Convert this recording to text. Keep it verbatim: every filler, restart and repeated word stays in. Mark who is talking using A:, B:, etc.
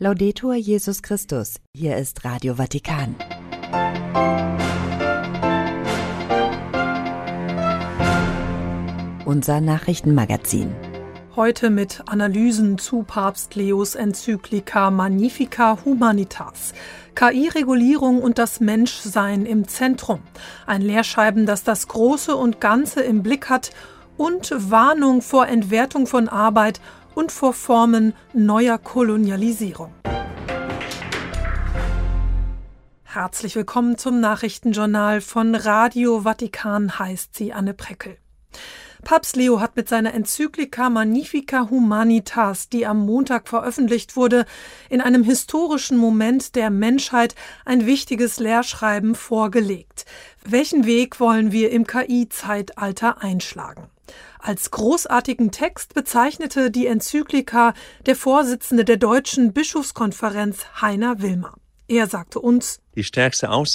A: Laudetur Jesus Christus, hier ist Radio Vatikan. Unser Nachrichtenmagazin.
B: Heute mit Analysen zu Papst Leos Enzyklika Magnificat Humanitas. K I-Regulierung und das Menschsein im Zentrum. Ein Lehrschreiben, das das Große und Ganze im Blick hat und Warnung vor Entwertung von Arbeit und vor Formen neuer Kolonialisierung. Herzlich willkommen zum Nachrichtenjournal von Radio Vatikan, heißt sie Anne Preckel. Papst Leo hat mit seiner Enzyklika Magnificat Humanitas, die am Montag veröffentlicht wurde, in einem historischen Moment der Menschheit ein wichtiges Lehrschreiben vorgelegt. Welchen Weg wollen wir im K I-Zeitalter einschlagen? Als großartigen Text bezeichnete die Enzyklika der Vorsitzende der Deutschen Bischofskonferenz Heiner Wilmer. Er sagte uns:
C: Die stärkste Aussage